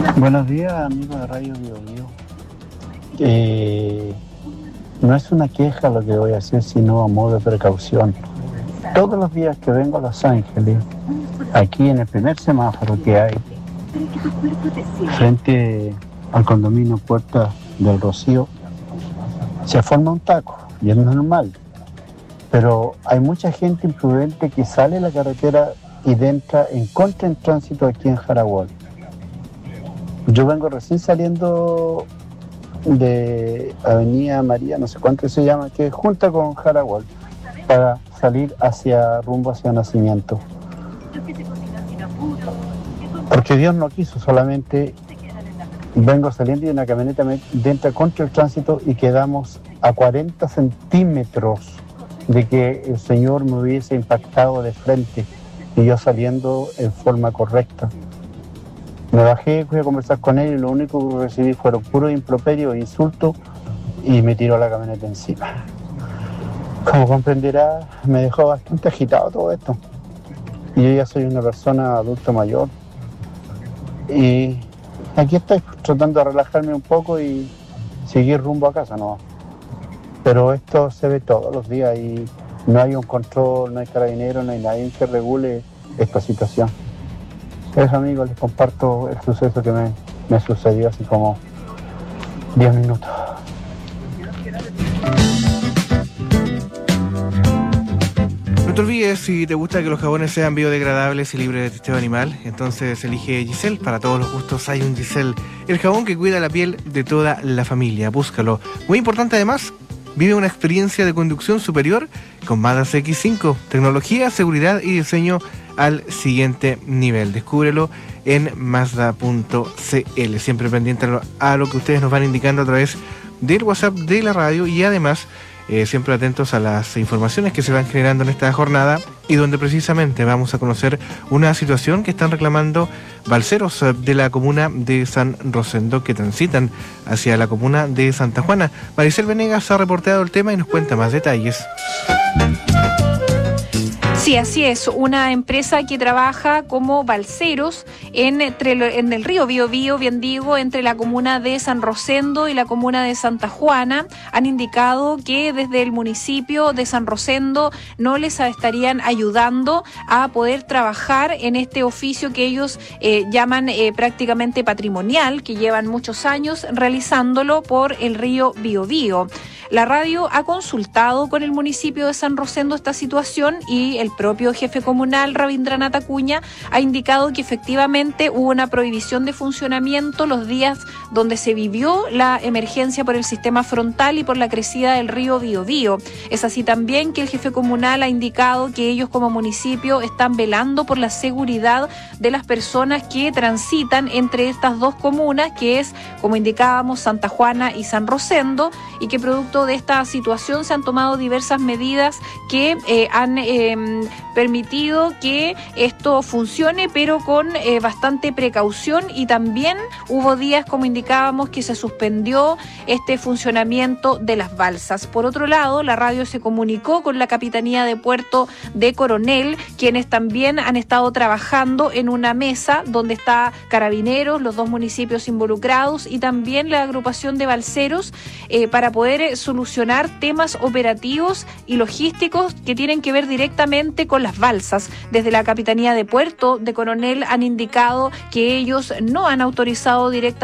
Buenos días, amigos de Radio Bio Bio. No es una queja lo que voy a hacer, sino a modo de precaución. Todos los días que vengo a Los Ángeles, aquí en el primer semáforo que hay, frente al condominio Puerta del Rocío, se forma un taco, y es normal. Pero hay mucha gente imprudente que sale a la carretera y entra en contra en tránsito aquí en Jaragual. Yo vengo recién saliendo de Avenida María, no sé cuánto se llama, que es junta con Jaragual, para salir rumbo hacia Nacimiento. Porque Dios no quiso, solamente vengo saliendo y una camioneta me entra contra el tránsito y quedamos a 40 centímetros de que el Señor me hubiese impactado de frente y yo saliendo en forma correcta. Me bajé, fui a conversar con él y lo único que recibí fueron puros improperios e insultos y me tiró la camioneta encima. Como comprenderá, me dejó bastante agitado todo esto. Y yo ya soy una persona adulto mayor. Y aquí estoy tratando de relajarme un poco y seguir rumbo a casa, ¿no? Pero esto se ve todos los días y no hay un control, no hay carabineros, no hay nadie que regule esta situación. Eso, amigos, les comparto el suceso que me sucedió hace como 10 minutos. No te olvides, si te gusta que los jabones sean biodegradables y libres de testeo animal, entonces elige Giselle. Para todos los gustos hay un Giselle, el jabón que cuida la piel de toda la familia. Búscalo. Muy importante además, vive una experiencia de conducción superior con Mazda CX-5. Tecnología, seguridad y diseño al siguiente nivel. Descúbrelo en Mazda.cl. Siempre pendiente a lo que ustedes nos van indicando a través del WhatsApp de la radio y además siempre atentos a las informaciones que se van generando en esta jornada y donde precisamente vamos a conocer una situación que están reclamando balseros de la comuna de San Rosendo que transitan hacia la comuna de Santa Juana. Maricel Venegas ha reportado el tema y nos cuenta más detalles. Sí, así es. Una empresa que trabaja como balseros en el río Biobío, bien digo, entre la comuna de San Rosendo y la comuna de Santa Juana, han indicado que desde el municipio de San Rosendo no les estarían ayudando a poder trabajar en este oficio que ellos llaman prácticamente patrimonial, que llevan muchos años realizándolo por el río Biobío. La radio ha consultado con el municipio de San Rosendo esta situación y el propio jefe comunal, Rabindranath Acuña, ha indicado que efectivamente hubo una prohibición de funcionamiento los días donde se vivió la emergencia por el sistema frontal y por la crecida del río Biobío. Es así también que el jefe comunal ha indicado que ellos como municipio están velando por la seguridad de las personas que transitan entre estas dos comunas, que es, como indicábamos, Santa Juana y San Rosendo, y que producto de esta situación se han tomado diversas medidas que han permitido que esto funcione, pero con bastante precaución, y también hubo días, como indicábamos, que se suspendió este funcionamiento de las balsas. Por otro lado, la radio se comunicó con la Capitanía de Puerto de Coronel, quienes también han estado trabajando en una mesa donde está Carabineros, los dos municipios involucrados y también la agrupación de balseros para poder solucionar temas operativos y logísticos que tienen que ver directamente con las balsas. Desde la Capitanía de Puerto de Coronel han indicado que ellos no han autorizado directamente